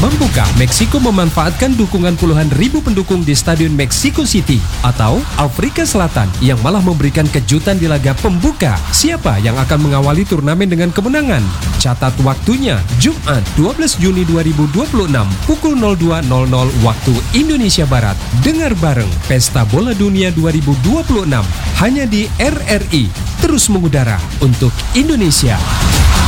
Membuka, Meksiko memanfaatkan dukungan puluhan ribu pendukung di Stadion Mexico City atau Afrika Selatan yang malah memberikan kejutan di laga pembuka. Siapa yang akan mengawali turnamen dengan kemenangan? Catat waktunya, Jumat 12 Juni 2026 pukul 02.00 waktu Indonesia Barat. Dengar bareng Pesta Bola Dunia 2026 hanya di RRI. Terus mengudara untuk Indonesia.